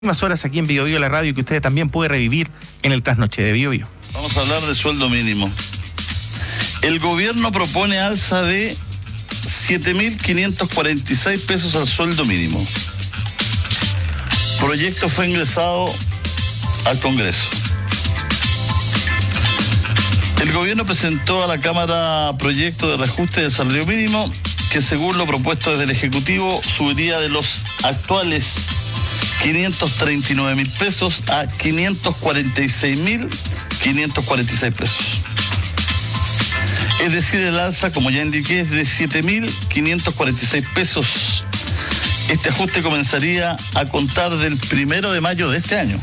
Más horas aquí en Bio Bio, la radio que usted también puede revivir en el Trasnoche de Bio Bio. Vamos a hablar de sueldo mínimo. El gobierno propone alza de 7.546 pesos al sueldo mínimo. Proyecto fue ingresado al Congreso. El gobierno presentó a la Cámara proyecto de reajuste del salario mínimo que, según lo propuesto desde el Ejecutivo, subiría de los actuales 539.000 pesos a 546.546 pesos. Es decir, el alza, como ya indiqué, es de 7.546 pesos. Este ajuste comenzaría a contar del 1 de mayo de este año.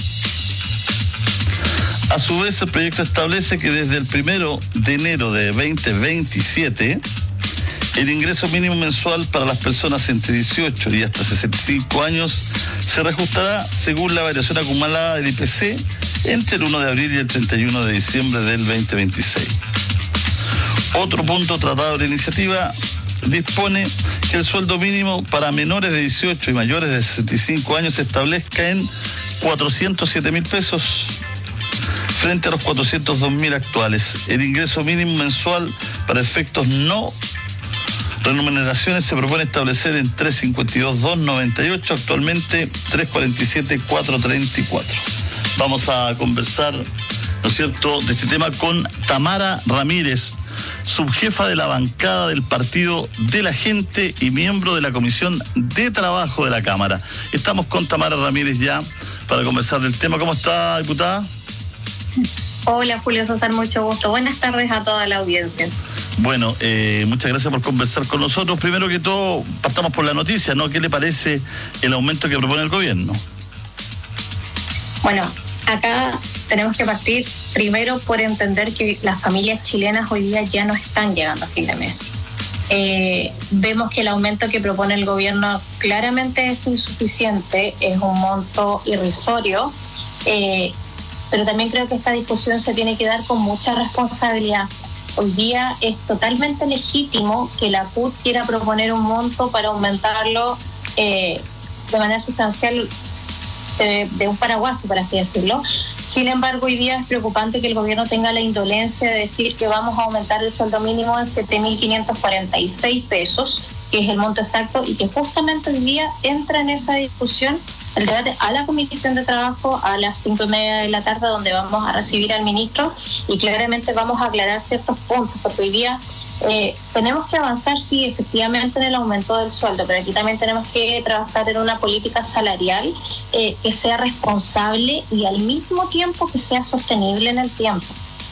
A su vez, el proyecto establece que desde el 1 de enero de 2027, el ingreso mínimo mensual para las personas entre 18 y hasta 65 años se reajustará según la variación acumulada del IPC entre el 1 de abril y el 31 de diciembre del 2026. Otro punto tratado de la iniciativa dispone que el sueldo mínimo para menores de 18 y mayores de 65 años se establezca en 407.000 pesos frente a los 402.000 actuales. El ingreso mínimo mensual para efectos no remuneraciones se propone establecer en 352.298, actualmente 347.434. Vamos a conversar, ¿no es cierto?, de este tema con Tamara Ramírez, subjefa de la bancada del Partido de la Gente y miembro de la Comisión de Trabajo de la Cámara. Estamos con Tamara Ramírez ya para conversar del tema. ¿Cómo está, diputada? Hola, Julio César, mucho gusto. Buenas tardes a toda la audiencia. Bueno, muchas gracias por conversar con nosotros. Primero que todo, partamos por la noticia, ¿no? ¿Qué le parece el aumento que propone el gobierno? Bueno, acá tenemos que partir primero por entender que las familias chilenas hoy día ya no están llegando a fin de mes. Vemos que el aumento que propone el gobierno claramente es insuficiente, es un monto irrisorio, pero también creo que esta discusión se tiene que dar con mucha responsabilidad. Hoy día es totalmente legítimo que la CUT quiera proponer un monto para aumentarlo de manera sustancial de un paraguaso, por así decirlo. Sin embargo, hoy día es preocupante que el gobierno tenga la indolencia de decir que vamos a aumentar el sueldo mínimo en 7.546 pesos, que es el monto exacto, y que justamente hoy día entra en esa discusión el debate a la Comisión de Trabajo a las 5:30 de la tarde, donde vamos a recibir al ministro y claramente vamos a aclarar ciertos puntos, porque hoy día tenemos que avanzar, sí, efectivamente en el aumento del sueldo, pero aquí también tenemos que trabajar en una política salarial que sea responsable y al mismo tiempo que sea sostenible en el tiempo.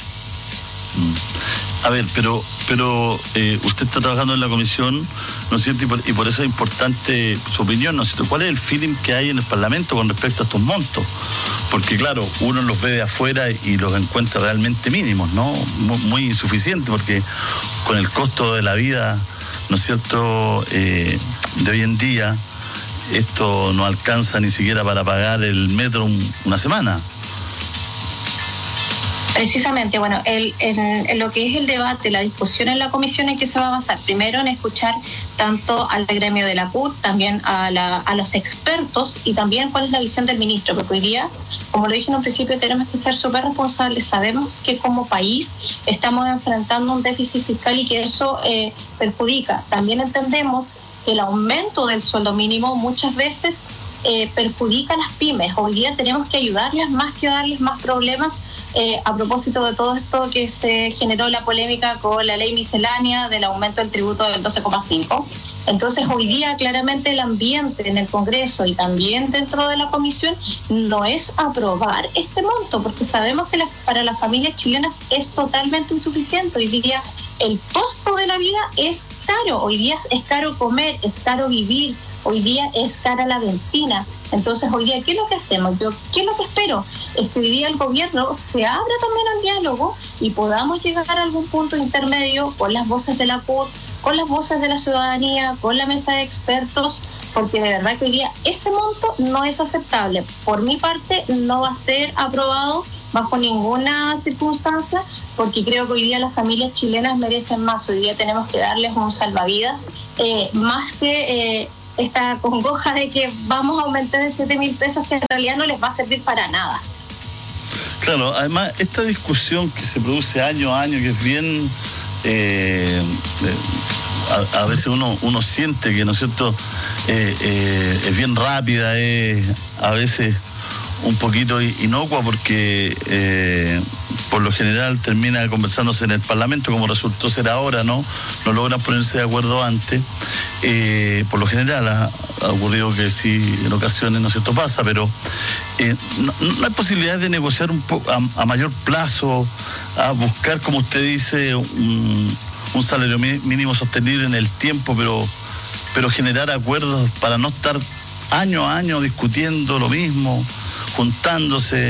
A ver, pero usted está trabajando en la comisión, ¿no es cierto? Y por eso es importante su opinión, ¿no es cierto? ¿Cuál es el feeling que hay en el Parlamento con respecto a estos montos? Porque claro, uno los ve de afuera y los encuentra realmente mínimos, ¿no? Muy insuficientes, porque con el costo de la vida, ¿no es cierto?, de hoy en día, esto no alcanza ni siquiera para pagar el metro una semana. Precisamente, bueno, en lo que es el debate, la discusión en la comisión, en que se va a basar primero en escuchar tanto al gremio de la CUT, también a los expertos y también cuál es la visión del ministro, porque hoy día, como lo dije en un principio, tenemos que ser súper responsables. Sabemos que como país estamos enfrentando un déficit fiscal y que eso perjudica. También entendemos que el aumento del sueldo mínimo muchas veces perjudica a las pymes. Hoy día tenemos que ayudarles más que darles más problemas, a propósito de todo esto que se generó la polémica con la ley miscelánea del aumento del tributo del 12,5. Entonces hoy día claramente el ambiente en el Congreso y también dentro de la comisión no es aprobar este monto, porque sabemos que para las familias chilenas es totalmente insuficiente. Hoy día el costo de la vida es caro, hoy día es caro comer, es caro vivir, hoy día es cara la benzina. Entonces hoy día, ¿qué es lo que hacemos? ¿Qué es lo que espero? Es que hoy día el gobierno se abra también al diálogo y podamos llegar a algún punto intermedio con las voces de la CUT, con las voces de la ciudadanía, con la mesa de expertos, porque de verdad que hoy día ese monto no es aceptable. Por mi parte, no va a ser aprobado bajo ninguna circunstancia, porque creo que hoy día las familias chilenas merecen más. Hoy día tenemos que darles un salvavidas, más que esta congoja de que vamos a aumentar en 7.000 pesos, que en realidad no les va a servir para nada. Claro, además esta discusión que se produce año a año, que es bien, a veces uno siente que, ¿no es cierto?, es bien rápida, a veces un poquito inocua, porque por lo general termina conversándose en el Parlamento, como resultó ser ahora, ¿no? No logran ponerse de acuerdo antes. Por lo general ha ocurrido que sí, en ocasiones, ¿no es cierto?, pasa, pero no hay posibilidad de negociar un poco a mayor plazo, a buscar, como usted dice, un salario mínimo sostenible en el tiempo, pero generar acuerdos para no estar año a año discutiendo lo mismo, juntándose.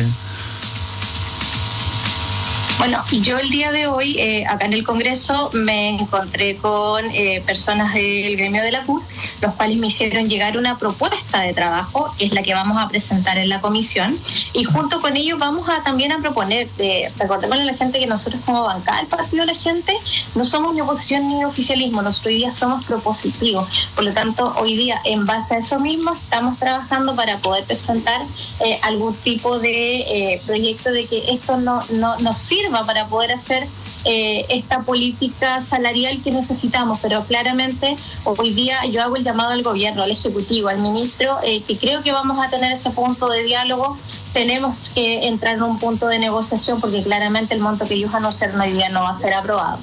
Bueno, yo el día de hoy, acá en el Congreso, me encontré con personas del gremio de la CUT, los cuales me hicieron llegar una propuesta de trabajo, que es la que vamos a presentar en la comisión, y junto con ellos vamos también a proponer, recordemos a la gente que nosotros como bancada del Partido de la Gente no somos ni oposición ni oficialismo, nosotros hoy día somos propositivos, por lo tanto hoy día en base a eso mismo estamos trabajando para poder presentar algún tipo de proyecto de que esto no sirva para poder hacer esta política salarial que necesitamos, pero claramente hoy día yo hago el llamado al gobierno, al Ejecutivo, al ministro, que creo que vamos a tener ese punto de diálogo. Tenemos que entrar en un punto de negociación porque claramente el monto que ellos anunciaron hoy día no va a ser aprobado.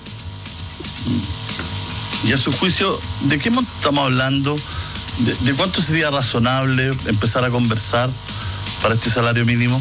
Y a su juicio, ¿de qué monto estamos hablando? ¿De cuánto sería razonable empezar a conversar para este salario mínimo?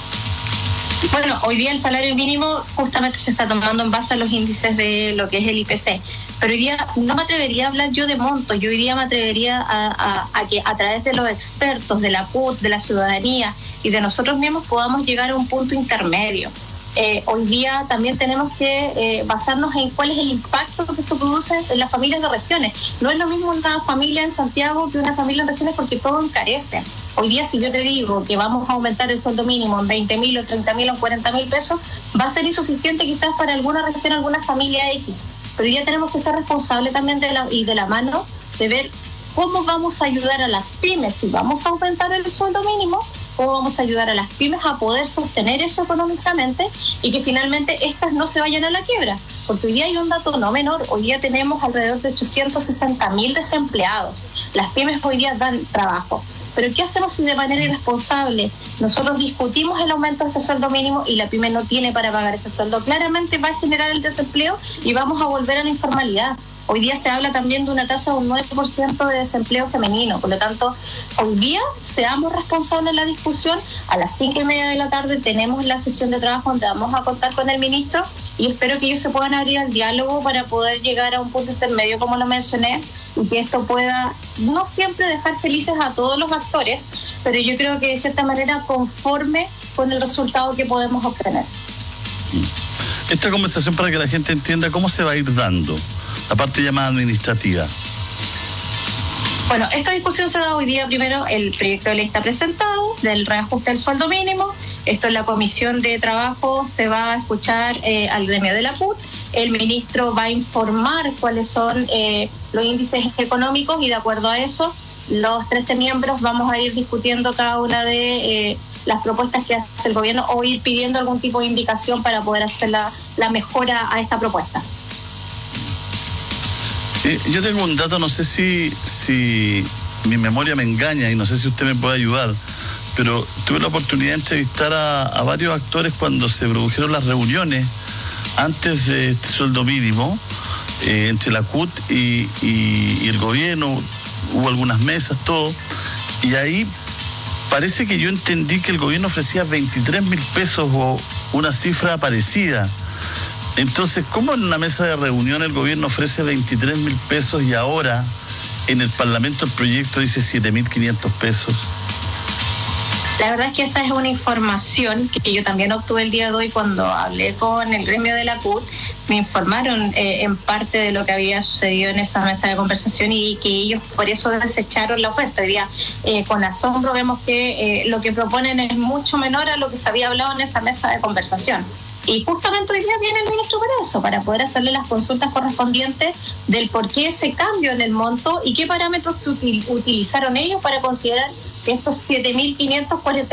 Bueno, hoy día el salario mínimo justamente se está tomando en base a los índices de lo que es el IPC, pero hoy día no me atrevería a hablar yo de monto, yo hoy día me atrevería a que a través de los expertos, de la CUT, de la ciudadanía y de nosotros mismos podamos llegar a un punto intermedio. Hoy día también tenemos que basarnos en cuál es el impacto que esto produce en las familias de regiones. No es lo mismo una familia en Santiago que una familia en regiones porque todo encarece. Hoy día si yo te digo que vamos a aumentar el sueldo mínimo en 20.000 o 30.000 o 40.000 pesos, va a ser insuficiente quizás para alguna región, alguna familia X. Pero hoy día tenemos que ser responsables también de la mano de ver cómo vamos a ayudar a las pymes. Si vamos a aumentar el sueldo mínimo, cómo vamos a ayudar a las pymes a poder sostener eso económicamente y que finalmente estas no se vayan a la quiebra. Porque hoy día hay un dato no menor, hoy día tenemos alrededor de 860.000 desempleados. Las pymes hoy día dan trabajo. Pero ¿qué hacemos si de manera irresponsable nosotros discutimos el aumento de este sueldo mínimo y la pyme no tiene para pagar ese sueldo? Claramente va a generar el desempleo y vamos a volver a la informalidad. Hoy día se habla también de una tasa de un 9% de desempleo femenino. Por lo tanto, hoy día seamos responsables en la discusión. A las 5:30 de la tarde tenemos la sesión de trabajo donde vamos a contar con el ministro y espero que ellos se puedan abrir al diálogo para poder llegar a un punto intermedio, como lo mencioné, y que esto pueda no siempre dejar felices a todos los actores, pero yo creo que de cierta manera conforme con el resultado que podemos obtener. Esta conversación, para que la gente entienda cómo se va a ir dando la parte llamada administrativa. Bueno, esta discusión se da hoy día. Primero, el proyecto de ley está presentado del reajuste del sueldo mínimo. Esto en la comisión de trabajo se va a escuchar al gremio de la CUT. El ministro va a informar cuáles son los índices económicos y de acuerdo a eso, los 13 miembros vamos a ir discutiendo cada una de las propuestas que hace el gobierno o ir pidiendo algún tipo de indicación para poder hacer la mejora a esta propuesta. Yo tengo un dato, no sé si mi memoria me engaña y no sé si usted me puede ayudar, pero tuve la oportunidad de entrevistar a varios actores cuando se produjeron las reuniones antes de este sueldo mínimo entre la CUT y el gobierno. Hubo algunas mesas, todo, y ahí parece que yo entendí que el gobierno ofrecía 23.000 pesos o una cifra parecida. Entonces, ¿cómo en una mesa de reunión el gobierno ofrece 23.000 pesos y ahora en el Parlamento el proyecto dice 7.500 pesos? La verdad es que esa es una información que yo también obtuve el día de hoy cuando hablé con el gremio de la CUT. Me informaron en parte de lo que había sucedido en esa mesa de conversación y que ellos por eso desecharon la oferta. Hoy día, con asombro, vemos que lo que proponen es mucho menor a lo que se había hablado en esa mesa de conversación. Y justamente hoy día viene el ministro para eso, para poder hacerle las consultas correspondientes del por qué ese cambio en el monto y qué parámetros utilizaron ellos para considerar que estos 7.540